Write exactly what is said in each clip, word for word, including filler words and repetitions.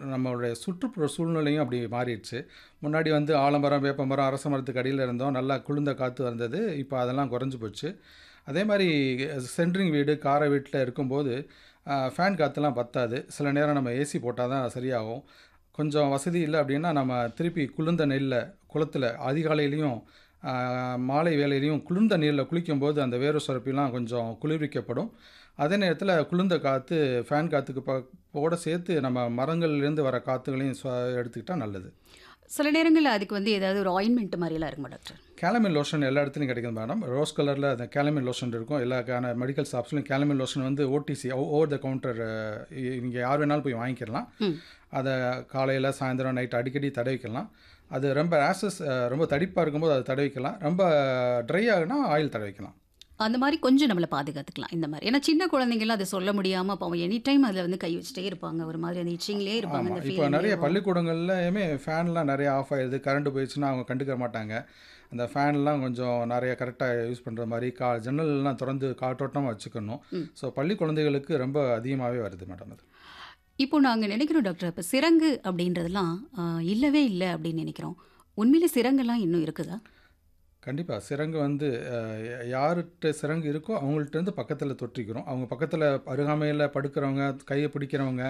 நம்மளுடைய சுற்றுப்புற சூழ்நிலையும் அப்படி மாறிடுச்சு. முன்னாடி வந்து ஆலமரம், வேப்பமரம், அரச மரத்துக்கு அடியில் இருந்தோம். நல்லா குளிர்ந்த காற்று வந்தது. இப்போ அதெல்லாம் குறைஞ்சி போச்சு. அதே மாதிரி சென்ட்ரிங் வீடு, கார வீட்டில் இருக்கும்போது ஃபேன் காற்றுலாம் பத்தாது. சில நேரம் நம்ம ஏசி போட்டால் தான் சரியாகும். கொஞ்சம் வசதி இல்லை அப்படின்னா நம்ம திருப்பி குளிர்ந்த நெல்லில் குளத்தில் அதிகாலையிலையும் மாலை வேலையிலையும் குளிர்ந்த நீரில் குளிக்கும்போது அந்த வேர்வை சுரப்பிலாம் கொஞ்சம் குளிர்விக்கப்படும். அதே நேரத்தில் குளிர்ந்த காற்று ஃபேன் காற்றுக்கு போட சேர்த்து நம்ம மரங்கள்லேருந்து வர காற்றுகளையும் எடுத்துக்கிட்டால் நல்லது. சில நேரங்களில் அதுக்கு வந்து ஏதாவது ஒரு ஆயின்மெண்ட் மாதிரிலாம் இருக்குமா டாக்டர்? கேலமின் லோஷன் எல்லா இடத்துலையும் கிடைக்குது மேடம். ரோஸ் கலரில் அந்த கேலமின் லோஷன் இருக்கும். எல்லாக்கான மெடிக்கல் ஷாப்ஸ்லையும் கேலமின் லோஷன் வந்து ஓடிசி ஓவர் த கவுண்டர் நீங்கள் யார் வேணாலும் போய் வாங்கிக்கலாம். அதை காலையில், சாயந்தரம், நைட் அடிக்கடி தடவிக்கலாம். அது ரொம்ப ஆசஸ் ரொம்ப தடிப்பாக இருக்கும்போது அதை தடவிக்கலாம். ரொம்ப ட்ரை ஆகுனா ஆயில் தடவிக்கலாம். அந்த மாதிரி கொஞ்சம் நம்மளை பாதுகாத்துக்கலாம் இந்த மாதிரி. ஏன்னா சின்ன குழந்தைங்களாம் அதை சொல்ல முடியாமல் அப்போ அவங்க எனி டைம் அதில் வந்து கை வச்சுட்டே இருப்பாங்க. ஒரு மாதிரி அந்த இச்சிங்லேயே இருப்பாங்க. இப்போ நிறைய பள்ளிக்கூடங்கள்லையுமே ஃபேன்லாம் நிறைய ஆஃப் ஆயிடுது. கரண்ட் போயிடுச்சுன்னா அவங்க கண்டுக்க மாட்டாங்க. அந்த ஃபேன்லாம் கொஞ்சம் நிறைய கரெக்டாக யூஸ் பண்ணுற மாதிரி கா ஜன்னல்லாம் திறந்து காற்றோட்டமாக வச்சுக்கணும். ஸோ பள்ளி குழந்தைகளுக்கு ரொம்ப அதிகமாகவே வருது மேடம் அது. இப்போ நாங்கள் நினைக்கிறோம் டாக்டர், இப்போ சிரங்கு அப்படின்றதெல்லாம் இல்லவே இல்லை அப்படின்னு நினைக்கிறோம். உண்மையிலே சிரங்கெல்லாம் இன்னும் இருக்குதா? கண்டிப்பாக சிரங்கு வந்து யார்கிட்ட சிரங்கு இருக்கோ அவங்கள்ட்டேருந்து பக்கத்தில் தொற்றிக்கிறோம். அவங்க பக்கத்தில் அருகாமையில் படுக்கிறவங்க, கையை பிடிக்கிறவங்க,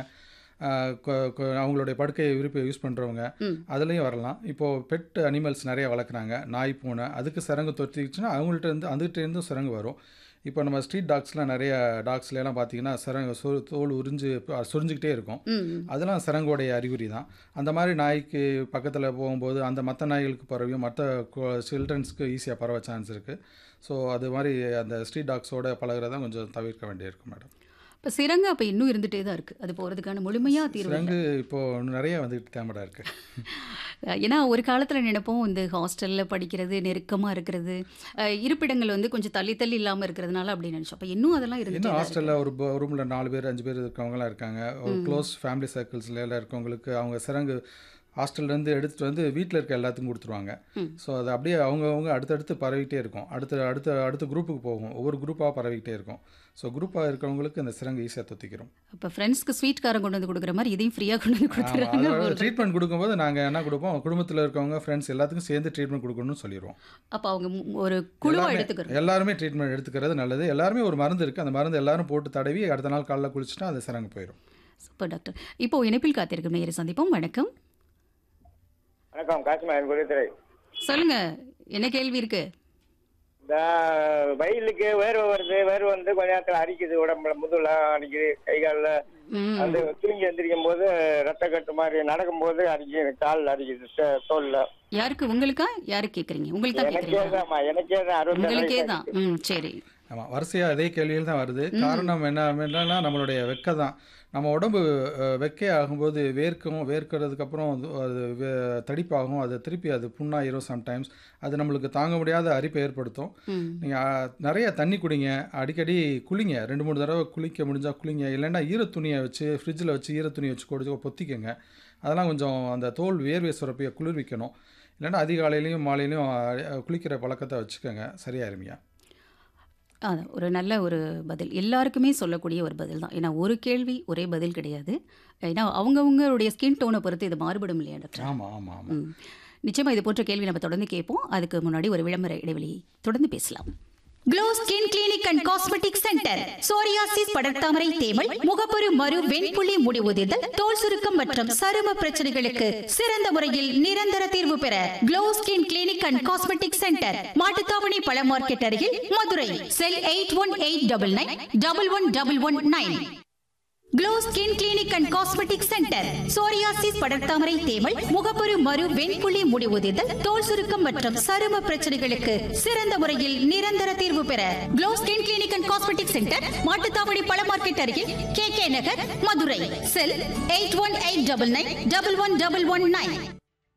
அவங்களுடைய படுக்கையை விருப்பி யூஸ் பண்ணுறவங்க அதுலேயும் வரலாம். இப்போது பெட் அனிமல்ஸ் நிறைய வளர்க்குறாங்க. நாய், பூனை, அதுக்கு சிரங்கு தொற்றிச்சுன்னா அவங்கள்ட்ட இருந்து அதுகிட்டேருந்தும் சிரங்கு வரும். இப்போ நம்ம ஸ்ட்ரீட் டாக்ஸ்லாம் நிறைய டாக்ஸ்லாம் பார்த்தீங்கன்னா சிரங்கு சொ தோல் உறிஞ்சு சுரிஞ்சிக்கிட்டே இருக்கும். அதெல்லாம் சிரங்கோடைய அறிகுறி தான். அந்த மாதிரி நாய்க்கு பக்கத்தில் போகும்போது அந்த மற்ற நாய்களுக்கு பரவியும் மற்ற சில்ட்ரன்ஸ்க்கு ஈஸியாக பரவ சான்ஸ் இருக்குது. ஸோ அது மாதிரி அந்த ஸ்ட்ரீட் டாக்ஸோட பழகிறதான் கொஞ்சம் தவிர்க்க வேண்டியிருக்கும் மேடம். இப்போ சிரங்கு அப்போ இன்னும் இருந்துகிட்டே தான் இருக்குது. அது போகிறதுக்கான முழுமையாக தீர்வு சிரங்கு இப்போது நிறைய வந்துட்டு தேமடா இருக்குது. ஏன்னா ஒரு காலத்தில் நினைப்போம் இந்த ஹாஸ்டலில் படிக்கிறது, நெருக்கமாக இருக்கிறது, இருப்பிடங்கள் வந்து கொஞ்சம் தள்ளி தள்ளி இல்லாமல் இருக்கிறதுனால அப்படின்னு நினச்சோம். அப்போ இன்னும் அதெல்லாம் இருந்து இன்னும் ஹாஸ்டலில் ஒரு ரூமில் நாலு பேர் அஞ்சு பேர் இருக்கவங்களாம் இருக்காங்க. ஒரு க்ளோஸ் ஃபேமிலி சர்க்கிள்ஸில் எல்லாம் இருக்கவங்களுக்கு அவங்க சிரங்கு ஹாஸ்டல்லேருந்து எடுத்துகிட்டு வந்து வீட்டில் இருக்க எல்லாத்துக்கும் கொடுத்துருவாங்க. ஸோ அது அப்படியே அவங்கவுங்க அடுத்தடுத்து பரவிக்கிட்டே இருக்கும். அடுத்த அடுத்த அடுத்த குரூப்புக்கு போகும். ஒவ்வொரு குரூப்பாக பரவிக்கிட்டே இருக்கும். ஸோ குரூப்பாக இருக்கிறவங்களுக்கு இந்த சிரங்கு ஈஸியாக தொத்திக்கிறோம். இப்போ ஃப்ரெண்ட்ஸ்க்கு ஸ்வீட் காரம் கொண்டு வந்து கொடுக்குற மாதிரி இதையும் ஃப்ரீயாக கொண்டு வந்து கொடுத்துருவாங்க. ட்ரீட்மெண்ட் கொடுக்கும்போது நாங்கள் என்ன கொடுப்போம், குடும்பத்தில் இருக்கவங்க ஃப்ரெண்ட்ஸ் எல்லாத்துக்கும் சேர்ந்து ட்ரீட்மெண்ட் கொடுக்கணும்னு சொல்லிடுவோம். அப்போ அவங்க ஒரு குழுவாக எடுத்துக்கிறோம். எல்லாருமே ட்ரீட்மெண்ட் எடுத்துக்கிறது நல்லது. எல்லாருமே ஒரு மருந்து இருக்குது. அந்த மருந்து எல்லாரும் போட்டு தடவி அடுத்த நாள் காலையில் குளிச்சுட்டா அது சிரங்கு போயிடும். Super doctor. இப்போ இணைப்பில் காத்திருக்கும் நேர சந்திப்போம். வணக்கம். வணக்கம். காசிமாயன் குருத்துறை. சொல்லுங்க, என்ன கேள்வி இருக்கு? இந்த வயலுக்கு வேர்வை வருது, வேர்வை வந்து கொஞ்ச நேரத்தில் அரிக்குது, உடம்புல முதுகுல அரிக்குது, கை காலில் அந்த தூங்கி எந்திரிக்கும் போது ரத்த கட்டு மாதிரி நடக்கும்போது அரிக்குது, காலில் அரிக்குது, தோல்ல. யாருக்கு, உங்களுக்கா? யாருக்கு கேட்குறீங்க? உங்களுக்கு தான் எனக்கே தான்மா, எனக்கே தான் அறுபது உங்களுக்கே தான். ம், சரி. ஆமாம், வரிசையாக அதே கேள்வியில் தான் வருது. காரணம் என்ன என்னன்னா நம்மளுடைய வெக்கை தான். நம்ம உடம்பு வெக்கை ஆகும்போது வேர்க்கும், வேர்க்கிறதுக்கப்புறம் அது தடிப்பாகும், அது திருப்பி அது புண்ணாயிரும். சம்டைம்ஸ் அது நம்மளுக்கு தாங்க முடியாத அரிப்பை ஏற்படுத்தும். நீங்கள் நிறைய தண்ணி குடிங்க, அடிக்கடி குளிங்க, ரெண்டு மூணு தடவை குளிக்க முடிஞ்சால் குளிங்க. இல்லைன்னா ஈரத்துணியை வச்சு ஃப்ரிட்ஜில் வச்சு ஈரத்துணியை வச்சு கொடுத்து பொத்திக்கங்க. அதெல்லாம் கொஞ்சம் அந்த தோல் வேர்வை சுரப்பியை குளிர்விக்கணும். இல்லைன்னா அதிகாலையிலையும் மாலையிலையும் குளிக்கிற பழக்கத்தை வச்சுக்கோங்க, சரியாயிருமையா. அது ஒரு நல்ல ஒரு பதில், எல்லாருக்குமே சொல்லக்கூடிய ஒரு பதில் தான். ஏன்னா ஒரு கேள்வி ஒரே பதில் கிடையாது. ஏன்னா அவங்கவுங்களுடைய ஸ்கின் டோனை பொறுத்து இது மாறுபடும் இல்லையா டாக்டர்? ஆமாம் ஆமாம் ஆமாம். நிச்சயமாக இது போன்ற கேள்வி நம்ம தொடர்ந்து கேட்போம். அதுக்கு முன்னாடி ஒரு விளம்பர இடைவெளி தொடர்ந்து பேசலாம். Glow skin clinic and cosmetic centre. Psoriasis, படர்தாமரை, தேமல், முகப்பரு, மறு, வெண்புள்ளி, முடி உதிர்தல், தோல் சுருக்கம் மற்றும் சரும பிரச்சனைகளுக்கு சிறந்த முறையில் நிரந்தர தீர்வு பெற glow skin clinic and cosmetic centre, Mattuthavani பழ மார்க்கெட் அருகில், மதுரை. செல் eight one eight double nine double one double one nine. Glow skin clinic and cosmetic centre. Psoriasis, படர்தாமரை, தேமல், முகப்பரு, மறு, வெண்புள்ளி, முடி உதிர்தல், தோல் சுருக்கம் மற்றும் சரும பிரச்சனைகளுக்கு சிறந்த முறையில் நிரந்தர தீர்வு பெற glow skin clinic and cosmetic centre, Mattuthavani பழ மார்க்கெட் அருகில், கே கே நகர், மதுரை. செல் eight one eight double nine double one double one nine.